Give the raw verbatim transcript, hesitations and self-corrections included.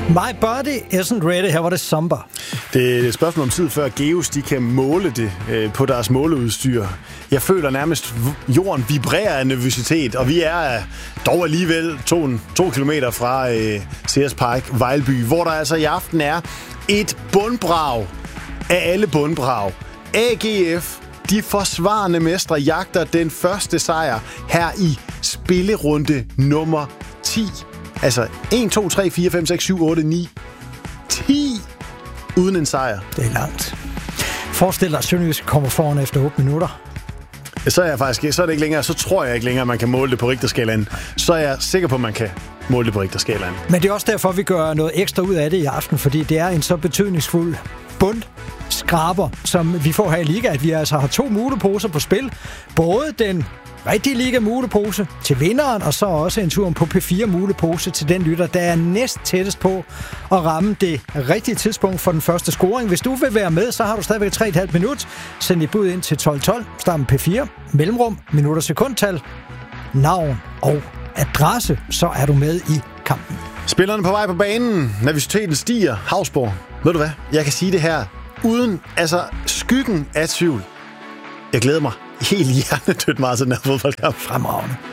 My body isn't ready. Her var det Samba. Det er et spørgsmål om tid, før Geos de kan måle det øh, på deres måleudstyr. Jeg føler nærmest, jorden vibrerer af nervøsitet, og vi er øh, dog alligevel to, to kilometer fra øh, Sears Park, Vejlby, hvor der altså i aften er et bundbrag af alle bundbrag. A G F, de forsvarende mestre, jagter den første sejr her i spillerunde nummer ti. Altså en, to, tre, fire, fem, seks, syv, otte, ni, ti uden en sejr. Det er langt. Forestil dig, at Sønderjysk kommer foran efter otte minutter. Så er jeg faktisk, så er det ikke længere, så tror jeg ikke længere, at man kan måle det på Richterskalaen. Så er jeg sikker på, at man kan måle det på Richterskalaen. Men det er også derfor, vi gør noget ekstra ud af det i aften, fordi det er en så betydningsfuld bundskraber, som vi får her i Liga, at vi altså har to muleposer på spil. Både den rigtige Liga-mulepose til vinderen, og så også en tur på P fire mulepose til den lytter, der er næst tættest på at ramme det rigtige tidspunkt for den første scoring. Hvis du vil være med, så har du stadigvæk tre komma fem minut. Send dit bud ind til tolv tolv, start med P fire, mellemrum, minutter, sekundtal, navn og adresse, så er du med i kampen. Spillerne på vej på banen, nervøsiteten stiger. Havsborg, ved du hvad? Jeg kan sige det her uden altså skyggen af tvivl. Jeg glæder mig helt hjernedødt meget til den her fodboldkamp. Fremragende.